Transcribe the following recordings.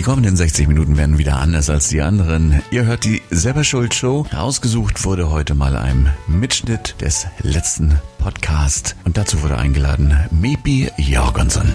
kommenden 60 Minuten werden wieder anders als die anderen. Ihr hört die Selberschuld-Show. Ausgesucht wurde heute mal ein Mitschnitt des letzten Podcasts. Und dazu wurde eingeladen Maybe Jorgensen.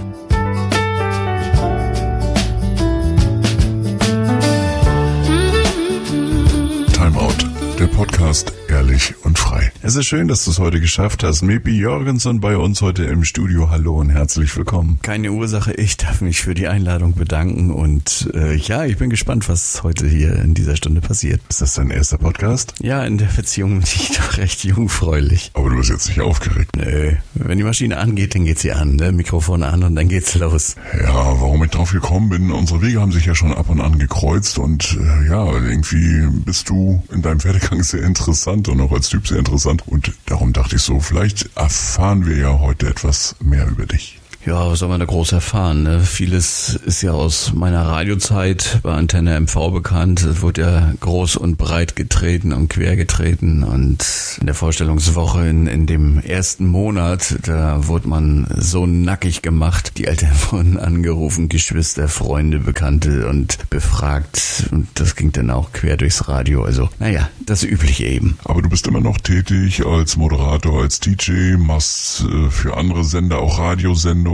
Timeout, der Podcast ehrlich und frei. Es ist schön, dass du es heute geschafft hast. Maybe Jorgensen bei uns heute im Studio. Hallo und herzlich willkommen. Keine Ursache, ich darf mich für die Einladung bedanken und ich bin gespannt, was heute hier in dieser Stunde passiert. Ist das dein erster Podcast? Ja, in der Beziehung bin ich doch recht jungfräulich. Aber du bist jetzt nicht aufgeregt. Nö, wenn die Maschine angeht, dann geht sie an, ne? Mikrofon an und dann geht's los. Ja, warum ich drauf gekommen bin, unsere Wege haben sich ja schon ab und an gekreuzt und irgendwie bist du in deinem Werdegang sehr interessant und auch als Typ sehr interessant. Und darum dachte ich so, vielleicht erfahren wir ja heute etwas mehr über dich. Ja, was soll man da groß erfahren, ne? Vieles ist ja aus meiner Radiozeit bei Antenne MV bekannt. Es wurde ja groß und breit getreten und quer getreten und in der Vorstellungswoche in dem ersten Monat, da wurde man so nackig gemacht. Die Eltern wurden angerufen, Geschwister, Freunde, Bekannte und befragt und das ging dann auch quer durchs Radio. Also, das Übliche eben. Aber du bist immer noch tätig als Moderator, als DJ, machst für andere Sender auch Radiosendungen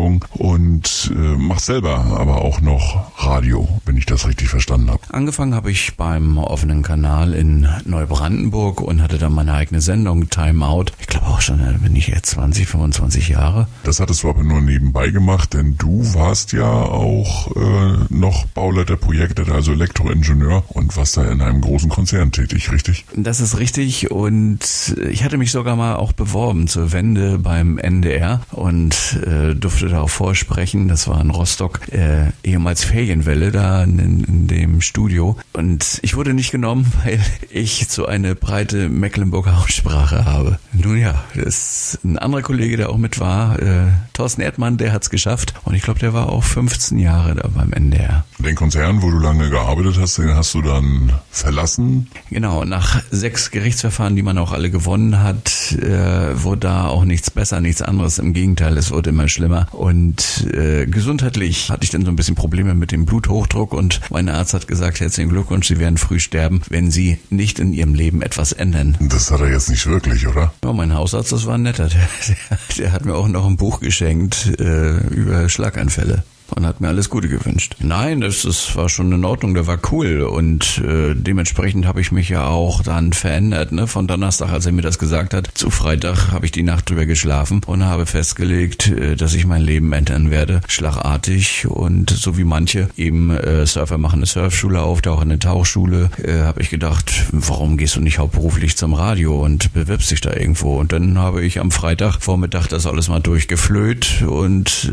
und mach selber aber auch noch Radio, wenn ich das richtig verstanden habe. Angefangen habe ich beim offenen Kanal in Neubrandenburg und hatte dann meine eigene Sendung, Timeout. Ich glaube auch schon, bin ich jetzt 20, 25 Jahre. Das hattest du aber nur nebenbei gemacht, denn du warst ja auch noch Bauleiter, Projektleiter, also Elektroingenieur und warst da in einem großen Konzern tätig, richtig? Das ist richtig und ich hatte mich sogar mal auch beworben zur Wende beim NDR und durfte da auch vorsprechen. Das war in Rostock, ehemals Ferienwelle da in dem Studio. Und ich wurde nicht genommen, weil ich so eine breite Mecklenburger Aussprache habe. Nun ja, das ist ein anderer Kollege, der auch mit war, Thorsten Erdmann, der hat's geschafft. Und ich glaube, der war auch 15 Jahre da beim NDR. Den Konzern, wo du lange gearbeitet hast, den hast du dann verlassen? Genau, nach 6 Gerichtsverfahren, die man auch alle gewonnen hat, wurde da auch nichts besser, nichts anderes. Im Gegenteil, es wurde immer schlimmer. Und gesundheitlich hatte ich dann so ein bisschen Probleme mit dem Bluthochdruck und mein Arzt hat gesagt, herzlichen Glückwunsch, Sie werden früh sterben, wenn Sie nicht in Ihrem Leben etwas ändern. Das hat er jetzt nicht wirklich, oder? Ja, mein Hausarzt, das war ein netter. Der hat mir auch noch ein Buch geschenkt über Schlaganfälle. Und hat mir alles Gute gewünscht. Nein, das war schon in Ordnung, der war cool und dementsprechend habe ich mich ja auch dann verändert, ne? Von Donnerstag, als er mir das gesagt hat, zu Freitag habe ich die Nacht drüber geschlafen und habe festgelegt, dass ich mein Leben ändern werde, schlagartig und so wie manche eben Surfer machen eine Surfschule auf, Taucher eine Tauchschule, habe ich gedacht, warum gehst du nicht hauptberuflich zum Radio und bewirbst dich da irgendwo und dann habe ich am Freitagvormittag das alles mal durchgeflöht und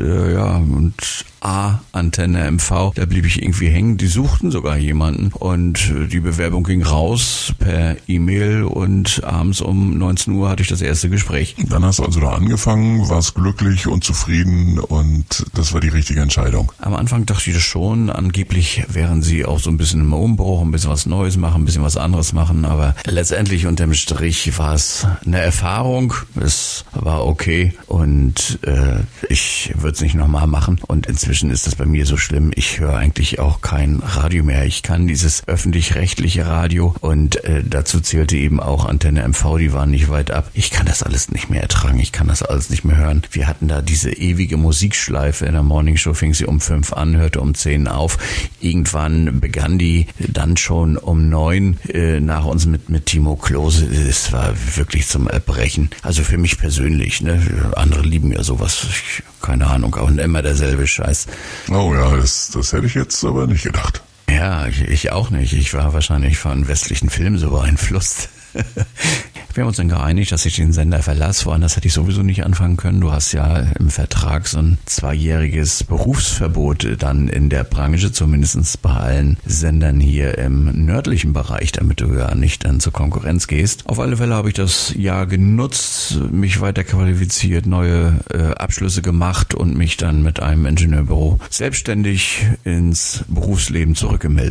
Antenne MV, da blieb ich irgendwie hängen. Die suchten sogar jemanden und die Bewerbung ging raus per E-Mail und abends um 19 Uhr hatte ich das erste Gespräch. Dann hast du also da angefangen, warst glücklich und zufrieden und das war die richtige Entscheidung. Am Anfang dachte ich das schon. Angeblich wären sie auch so ein bisschen im Umbruch, ein bisschen was Neues machen, ein bisschen was anderes machen, aber letztendlich unterm Strich war es eine Erfahrung. Es war okay und ich würde es nicht nochmal machen und inzwischen ist das bei mir so schlimm. Ich höre eigentlich auch kein Radio mehr. Ich kann dieses öffentlich-rechtliche Radio und dazu zählte eben auch Antenne MV, die waren nicht weit ab. Ich kann das alles nicht mehr ertragen. Ich kann das alles nicht mehr hören. Wir hatten da diese ewige Musikschleife in der Morningshow, fing sie um 5 an, hörte um 10 auf. Irgendwann begann die dann schon um 9 nach uns mit Timo Klose. Es war wirklich zum Erbrechen. Also für mich persönlich, ne? Andere lieben ja sowas. Keine Ahnung, auch immer derselbe Scheiß. Oh ja, das hätte ich jetzt aber nicht gedacht. Ja, ich auch nicht. Ich war wahrscheinlich von westlichen Filmen so beeinflusst. Wir haben uns dann geeinigt, dass ich den Sender verlasse. Woanders hätte ich sowieso nicht anfangen können. Du hast ja im Vertrag so ein 2-jähriges Berufsverbot dann in der Branche, zumindest bei allen Sendern hier im nördlichen Bereich, damit du ja nicht dann zur Konkurrenz gehst. Auf alle Fälle habe ich das Jahr genutzt, mich weiter qualifiziert, neue Abschlüsse gemacht und mich dann mit einem Ingenieurbüro selbstständig ins Berufsleben zurückgemeldet.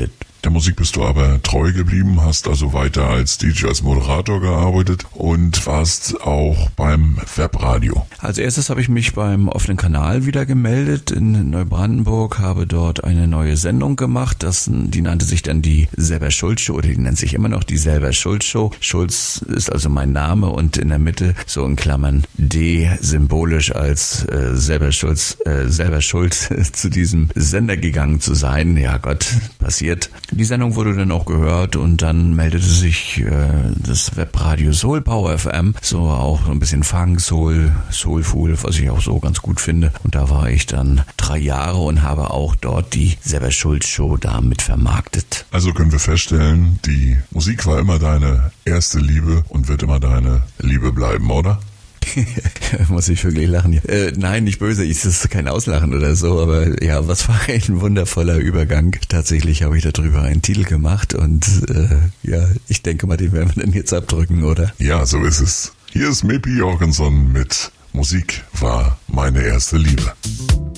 Der Musik bist du aber treu geblieben, hast also weiter als DJ, als Moderator gearbeitet und warst auch beim Webradio. Als erstes habe ich mich beim offenen Kanal wieder gemeldet in Neubrandenburg, habe dort eine neue Sendung gemacht. Die nannte sich dann die Selber-Schuld-Show, oder die nennt sich immer noch die Selber-Schuld-Show. Schulz ist also mein Name und in der Mitte so in Klammern D symbolisch als selber schuld zu diesem Sender gegangen zu sein. Ja Gott, passiert. Die Sendung wurde dann auch gehört und dann meldete sich das Webradio Soul Power FM, so auch ein bisschen Funk, Soul, Soulful, was ich auch so ganz gut finde. Und da war ich dann 3 Jahre und habe auch dort die Selber-Schuld-Show da mit vermarktet. Also können wir feststellen, die Musik war immer deine erste Liebe und wird immer deine Liebe bleiben, oder? Muss ich wirklich lachen. Nein, nicht böse, es ist kein Auslachen oder so, aber ja, was war ein wundervoller Übergang. Tatsächlich habe ich darüber einen Titel gemacht und ja, ich denke mal, den werden wir dann jetzt abdrücken, oder? Ja, so ist es. Hier ist Mippi Jorgenson mit Musik war meine erste Liebe.